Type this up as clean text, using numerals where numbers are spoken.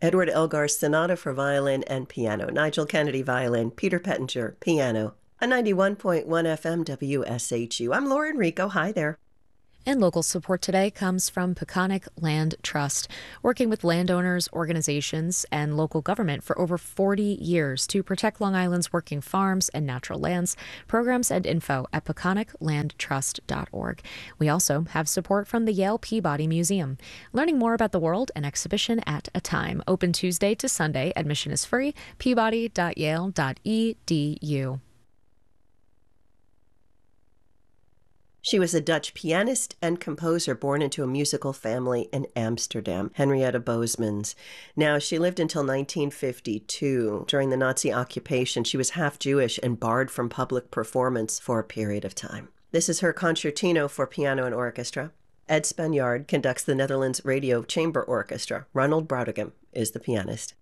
Edward Elgar Sonata for violin and piano. Nigel Kennedy violin. Peter Pettinger piano. On 91.1 FM WSHU. I'm Lauren Rico. Hi there. And local support today comes from Peconic Land Trust, working with landowners, organizations, and local government for over 40 years to protect Long Island's working farms and natural lands. Programs and info at peconiclandtrust.org. We also have support from the Yale Peabody Museum. Learning more about the world, an exhibition at a time. Open Tuesday to Sunday. Admission is free. peabody.yale.edu. She was a Dutch pianist and composer born into a musical family in Amsterdam, Henrietta Boesmans. Now, she lived until 1952. During the Nazi occupation, she was half Jewish and barred from public performance for a period of time. This is her concertino for piano and orchestra. Ed Spanjaard conducts the Netherlands Radio Chamber Orchestra. Ronald Broudegem is the pianist.